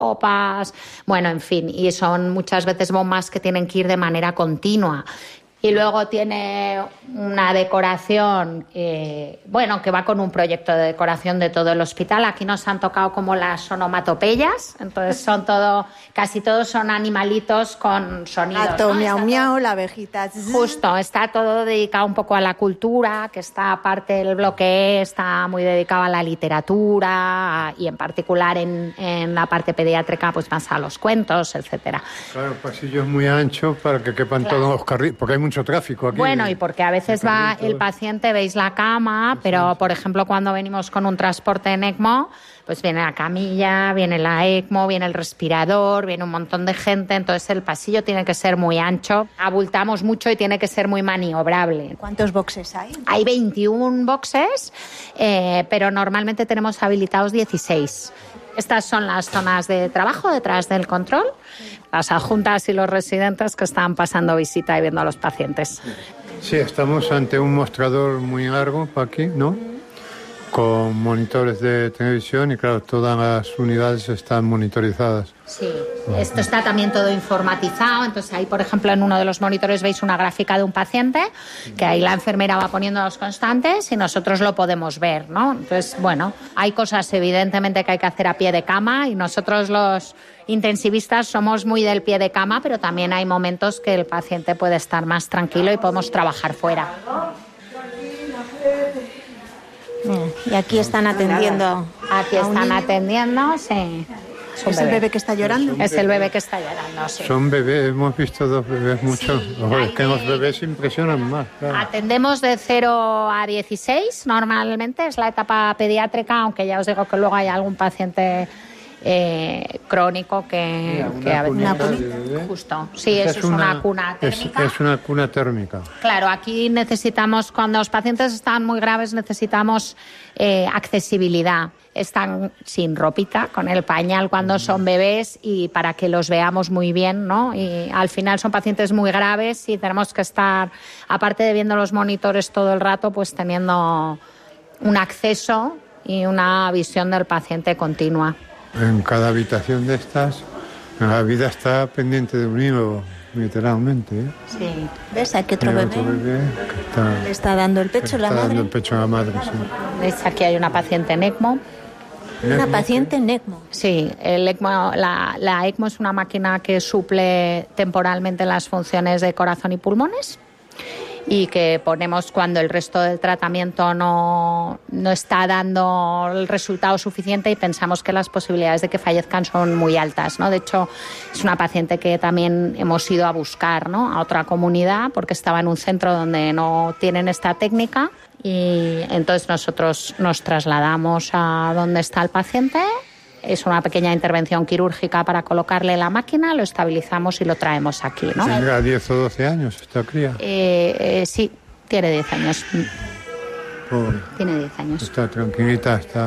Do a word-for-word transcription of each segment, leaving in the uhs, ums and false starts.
copas, bueno, en fin, y son muchas veces bombas que tienen que ir de manera continua. Y luego tiene una decoración, eh, bueno, que va con un proyecto de decoración de todo el hospital. Aquí nos han tocado como las onomatopeyas, entonces son todo, casi todos son animalitos con sonidos. Gato, ¿no? miau, Está miau, todo, la abejita. justo, está todo dedicado un poco a la cultura, que está aparte del bloque E, está muy dedicado a la literatura a, y en particular en, en la parte pediátrica, pues más a los cuentos, etcétera. Claro, el pasillo es muy ancho para que quepan claro. todos los carriles, porque hay mucho tráfico aquí. Bueno, y porque a veces va el paciente, veis la cama, pero por ejemplo cuando venimos con un transporte en ECMO, pues viene la camilla, viene la ECMO, viene el respirador, viene un montón de gente, entonces el pasillo tiene que ser muy ancho, abultamos mucho y tiene que ser muy maniobrable. ¿Cuántos boxes hay? Hay veintiún boxes, eh, pero normalmente tenemos habilitados dieciséis. Estas son las zonas de trabajo detrás del control, las adjuntas y los residentes que están pasando visita y viendo a los pacientes. Sí, estamos ante un mostrador muy largo para aquí, ¿no? Con monitores de televisión y claro, todas las unidades están monitorizadas. Sí, esto está también todo informatizado, entonces ahí por ejemplo en uno de los monitores veis una gráfica de un paciente, que ahí la enfermera va poniendo los constantes y nosotros lo podemos ver, ¿no? Entonces, bueno, hay cosas evidentemente que hay que hacer a pie de cama y nosotros los intensivistas somos muy del pie de cama, pero también hay momentos que el paciente puede estar más tranquilo y podemos trabajar fuera. Y aquí están atendiendo. Aquí están atendiendo, sí. Es, ¿Es bebé. el bebé que está llorando? Es el bebé que está llorando, sí. Son bebés, hemos visto dos bebés muchos. Sí, Ojo, es que de... los bebés impresionan más. Claro. Atendemos de cero a dieciséis normalmente, es la etapa pediátrica, aunque ya os digo que luego hay algún paciente eh, crónico que, Mira, que a veces... Una cuna justo, sí, eso es, es una, una cuna térmica. Es, es una cuna térmica. Claro, aquí necesitamos, cuando los pacientes están muy graves, necesitamos eh, accesibilidad. Están sin ropita, con el pañal cuando son bebés y para que los veamos muy bien, ¿no? Y al final son pacientes muy graves y tenemos que estar, aparte de viendo los monitores todo el rato, pues teniendo un acceso y una visión del paciente continua. En cada habitación de estas, la vida está pendiente de un hilo, literalmente. ¿eh? Sí. ¿Ves? Aquí otro bebé. Otro bebé que está, le está dando el pecho la madre. Está dando el pecho a la madre, sí. ¿Ves? Aquí hay una paciente en ECMO. Una paciente en ECMO. Sí, el ECMO, la, la ECMO es una máquina que suple temporalmente las funciones de corazón y pulmones y que ponemos cuando el resto del tratamiento no, no está dando el resultado suficiente y pensamos que las posibilidades de que fallezcan son muy altas, ¿no? De hecho, es una paciente que también hemos ido a buscar, ¿no? A otra comunidad porque estaba en un centro donde no tienen esta técnica y entonces nosotros nos trasladamos a donde está el paciente. Es una pequeña intervención quirúrgica para colocarle la máquina, lo estabilizamos y lo traemos aquí, ¿no? ¿Tendrá diez o doce años esta cría? Eh, eh, sí, tiene diez años. Pobre. Tiene diez años. Está tranquilita, está...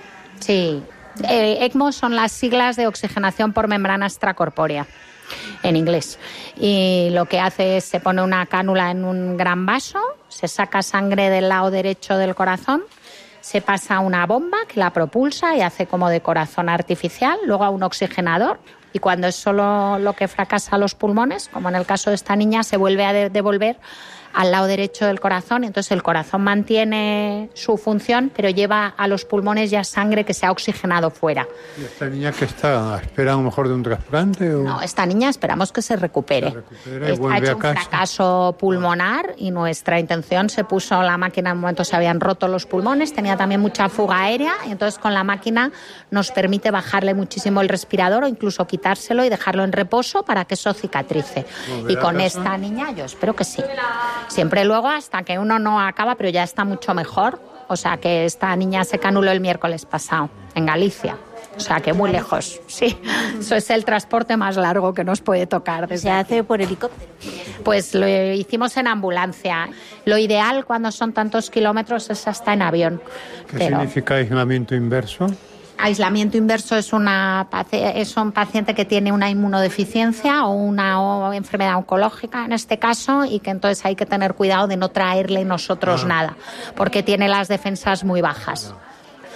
Sí. Eh, ECMO son las siglas de oxigenación por membrana extracorpórea, en inglés. Y lo que hace es, se pone una cánula en un gran vaso, se saca sangre del lado derecho del corazón, se pasa a una bomba que la propulsa y hace como de corazón artificial, luego a un oxigenador y cuando es solo lo que fracasa los pulmones, como en el caso de esta niña, se vuelve a de- devolver al lado derecho del corazón, entonces el corazón mantiene su función, pero lleva a los pulmones ya sangre que se ha oxigenado fuera. ¿Y esta niña que está? ¿Espera a lo mejor de un trasplante? O... No, esta niña esperamos que se recupere. Se recupera y Está vuelve hecho a un casa. fracaso pulmonar y nuestra intención se puso la máquina, en un momento se habían roto los pulmones, tenía también mucha fuga aérea y entonces con la máquina nos permite bajarle muchísimo el respirador o incluso quitárselo y dejarlo en reposo para que eso cicatrice. Y con esta niña yo espero que sí. Siempre luego hasta que uno no acaba, pero ya está mucho mejor. O sea que esta niña se canuló el miércoles pasado en Galicia. O sea que muy lejos, sí. Eso es el transporte más largo que nos puede tocar. Desde Se hace aquí. por helicóptero. Pues lo hicimos en ambulancia. Lo ideal cuando son tantos kilómetros es hasta en avión. ¿Qué Pero... significa aislamiento inverso? Aislamiento inverso es, una, es un paciente que tiene una inmunodeficiencia o una o enfermedad oncológica en este caso y que entonces hay que tener cuidado de no traerle nosotros ah. nada porque tiene las defensas muy bajas.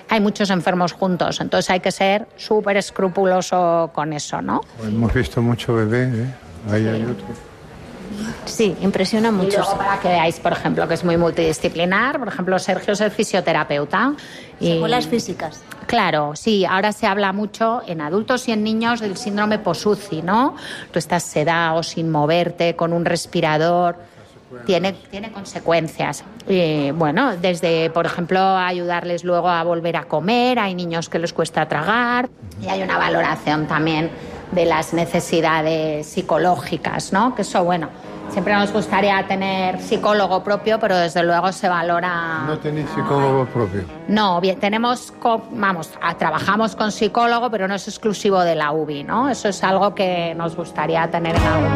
hay muchos enfermos juntos, entonces hay que ser súper escrupuloso con eso, ¿no? Hemos visto mucho bebé, ¿eh? Ahí hay otro. Sí, impresiona mucho. Y luego Sí. para que veáis, por ejemplo, que es muy multidisciplinar, por ejemplo, Sergio es el fisioterapeuta. Y, Secuelas físicas. claro, sí, ahora se habla mucho en adultos y en niños del síndrome post-U C I, ¿no? Tú estás sedado, sin moverte, con un respirador, tiene, tiene consecuencias. Y, bueno, desde, por ejemplo, ayudarles luego a volver a comer, hay niños que les cuesta tragar, y hay una valoración también de las necesidades psicológicas, ¿no? Que eso, bueno, siempre nos gustaría tener psicólogo propio, pero desde luego se valora... No tenéis psicólogo propio. No, bien, tenemos, co- vamos, a- trabajamos con psicólogo, pero no es exclusivo de la U B I, ¿no? Eso es algo que nos gustaría tener en algún